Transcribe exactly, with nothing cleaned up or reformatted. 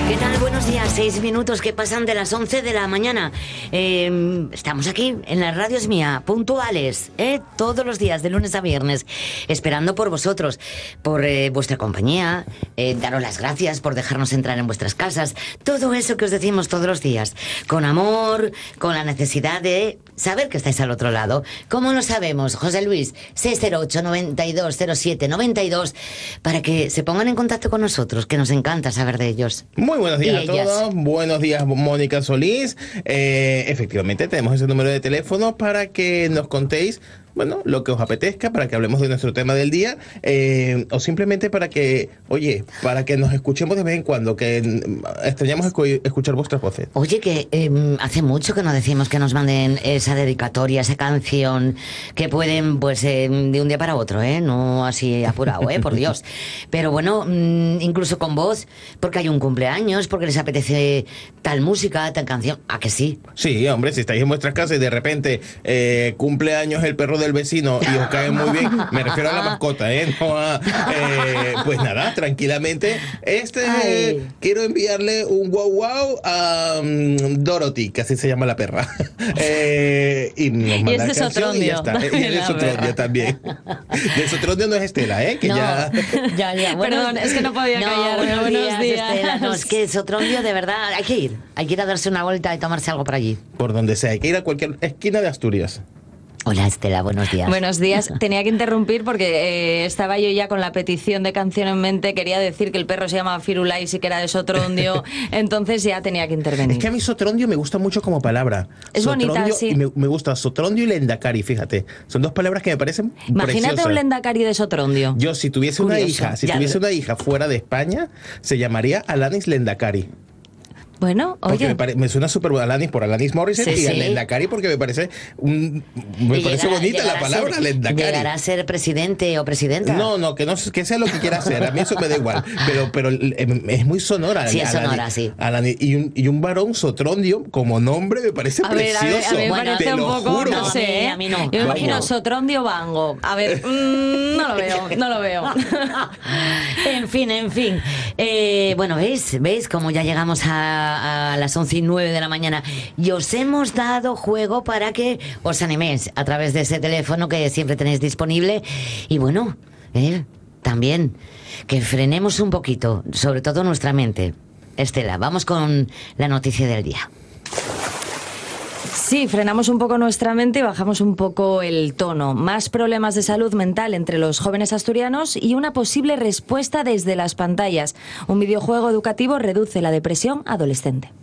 ¿Qué tal? Buenos días, seis minutos que pasan de las once de la mañana. Eh, estamos aquí en la radio es mía, puntuales, ¿eh? Todos los días, de lunes a viernes, esperando por vosotros, por eh, vuestra compañía, eh, daros las gracias por dejarnos entrar en vuestras casas, todo eso que os decimos todos los días, con amor, con la necesidad de saber que estáis al otro lado. ¿Cómo lo sabemos? José Luis, seis cero ocho, noventa y dos, cero siete, noventa y dos, para que se pongan en contacto con nosotros, que nos encanta saber de ellos. Muy buenos días Y a ellas. todos, buenos días Mónica Solís. Eh, efectivamente tenemos ese número de teléfono para que nos contéis, bueno, lo que os apetezca, para que hablemos de nuestro tema del día, eh, o simplemente para que, oye, para que nos escuchemos de vez en cuando, que mm, extrañamos escu- escuchar vuestras voces. Oye, que eh, hace mucho que no decimos que nos manden esa dedicatoria, esa canción, que pueden, pues, eh, de un día para otro, ¿eh? No así apurado, ¿eh? Por Dios. Pero bueno, mmm, incluso con voz, porque hay un cumpleaños, porque les apetece tal música, tal canción. ¿A que sí? Sí, hombre, si estáis en vuestras casas y de repente eh, cumpleaños el perro del vecino y os cae muy bien, me refiero a la mascota, ¿eh? No a, eh, pues nada, tranquilamente. Este, Ay. quiero enviarle un wow wow a um, Dorothy, que así se llama la perra. Eh, y nos manda ese la es canción y ya Sotrondio. está. Y el de La Sotrondio perra. también. De Sotrondio no es Estela, ¿eh? Que No, ya... ya, ya. Perdón, es que no podía callarme. Buenos, Buenos días, días. Estela. No, es que es otro día, de verdad, hay que ir. Hay que ir a darse una vuelta y tomarse algo por allí. Por donde sea, hay que ir a cualquier esquina de Asturias. Hola, Estela, buenos días. Buenos días. Tenía que interrumpir porque eh, estaba yo ya con la petición de canción en mente. Quería decir que el perro se llama Firulais y que era de Sotrondio. Entonces ya tenía que intervenir. Es que a mí Sotrondio me gusta mucho como palabra. Es bonita, Sotrondio, sí. Y me, me gusta Sotrondio y Lendakari, fíjate. Son dos palabras que me parecen Imagínate preciosas. un Lendakari de Sotrondio. Yo, si tuviese una Curioso. hija, si Ya tuviese lo- una hija fuera de España, se llamaría Alanis Lendakari. Bueno, Porque oye. me, pare- me suena súper Alanis por Alanis Morissette Sí, y a sí. Lendakari porque me parece un, me Y parece llegará- bonita llegará la a palabra ser- Lendakari. ¿Llegará a ser presidente o presidenta? No, no, que no que sea lo que quiera hacer, a mí eso me da igual, pero pero eh, es muy sonora. Sí, es Alanis- sonora, sí. Alanis- y un y un varón Sotrondio como nombre me parece A ver, a ver, precioso. a mí me Bueno, parece te un lo poco, juro. no No, sé, a mí- ¿eh? a mí no. Yo me imagino Vamos. Sotrondio Bango. A ver, mm, no lo veo, no lo veo. En fin, en fin. Eh, bueno, ¿veis? ¿Veis cómo ya llegamos a, a las once y nueve de la mañana? Y os hemos dado juego para que os animéis a través de ese teléfono que siempre tenéis disponible. Y bueno, eh, también que frenemos un poquito, sobre todo nuestra mente. Estela, vamos con la noticia del día. Sí, frenamos un poco nuestra mente y bajamos un poco el tono. Más problemas de salud mental entre los jóvenes asturianos y una posible respuesta desde las pantallas. Un videojuego educativo reduce la depresión adolescente.